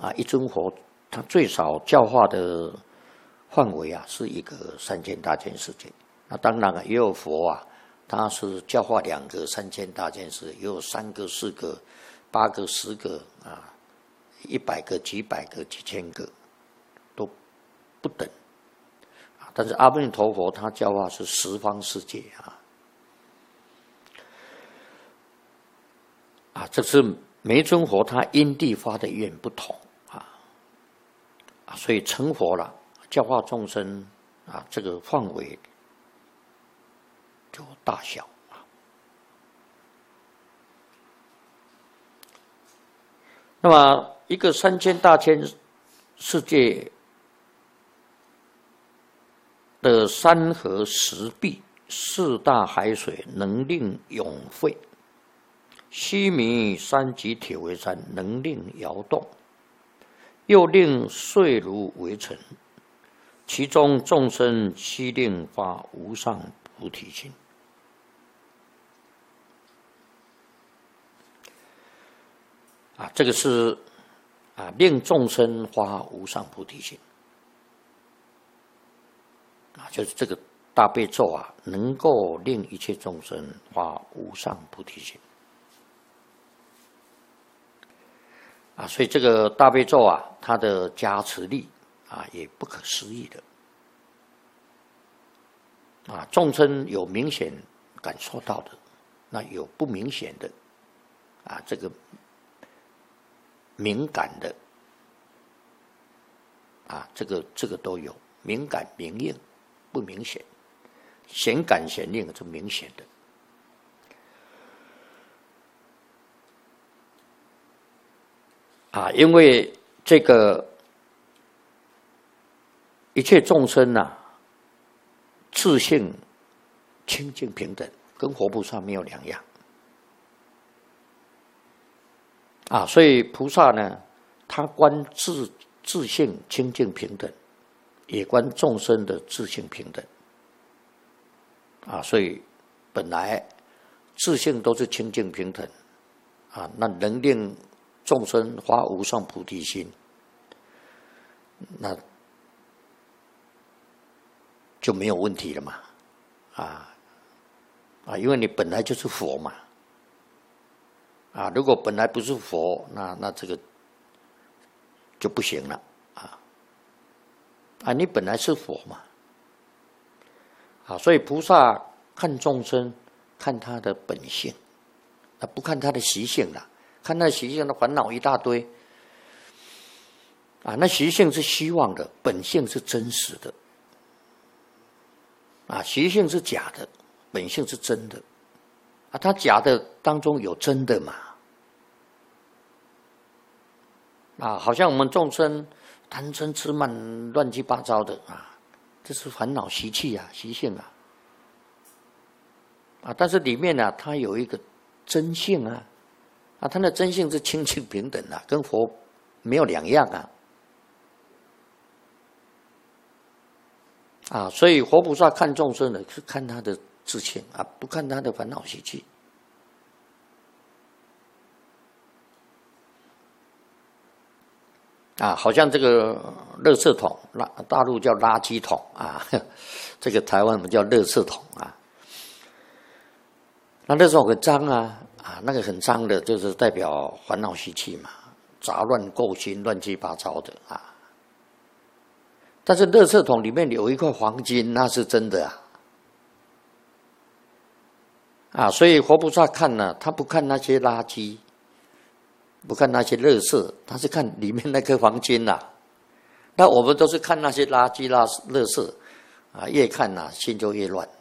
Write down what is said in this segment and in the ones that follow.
一尊佛它最少教化的范围是一个3000大千世界。那当然也有佛他是教化2个3000大千世界，也有3个、4个、8个、10个100个、几百个、几千个都不等。但是阿弥陀佛他教化是十方世界这是每一尊佛他因地发的愿不同所以成佛了，教化众生这个范围就大小那么一个3000大千世界的山河石壁4大海水能令涌沸，须弥山及铁围山能令摇动，又令碎如围城，其中众生悉令发无上菩提心。这个是令众生发无上菩提心就是这个大悲咒能够令一切众生发无上菩提心所以这个大悲咒它的加持力也不可思议的众生有明显感受到的，那有不明显的这个敏感的这个都有，敏感明应不明显，显感显应是明显的因为这个一切众生自性清净平等，跟佛菩萨没有两样所以菩萨呢，他观自性清净平等，也观众生的自性平等所以本来自性都是清净平等那能令众生发无上菩提心，那就没有问题了嘛因为你本来就是佛嘛如果本来不是佛，那这个就不行了你本来是佛嘛所以菩萨看众生，看他的本性不看他的习性了，看他的习性的烦恼一大堆那习性是虚妄的，本性是真实的习性是假的，本性是真的他假的当中有真的嘛好像我们众生贪嗔痴慢乱七八糟的这是烦恼习气习性但是里面它有一个真性它的真性是清净平等跟佛没有两样所以佛菩萨看众生呢，是看他的自性不看他的烦恼习气好像这个垃圾桶，大陆叫垃圾桶这个台湾我们叫垃圾桶那垃圾桶很脏那个很脏的，就是代表烦恼习气嘛，杂乱垢心，乱七八糟的但是垃圾桶里面有一块黄金，那是真的所以佛菩萨看呢，他不看那些垃圾，不看那些垃圾，他是看里面那颗黄金那我们都是看那些垃圾垃圾越看心就越乱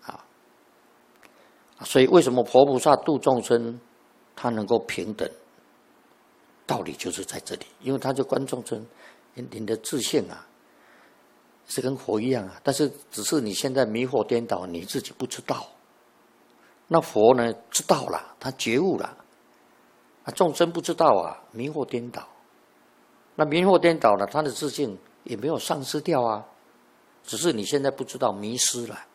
所以为什么佛菩萨度众生他能够平等，道理就是在这里，因为他就观众生你的自性是跟佛一样但是只是你现在迷惑颠倒，你自己不知道，那佛呢知道了，他觉悟了众生不知道迷惑颠倒，那迷惑颠倒了，他的自性也没有丧失掉只是你现在不知道，迷失了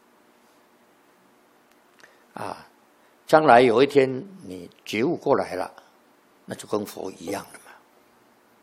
将来有一天你觉悟过来了，那就跟佛一样了嘛